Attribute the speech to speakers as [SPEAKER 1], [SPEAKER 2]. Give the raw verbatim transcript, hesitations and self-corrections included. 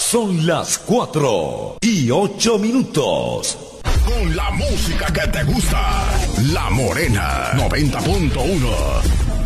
[SPEAKER 1] Son las cuatro y ocho minutos.
[SPEAKER 2] Con la música que te gusta. La Morena noventa punto uno.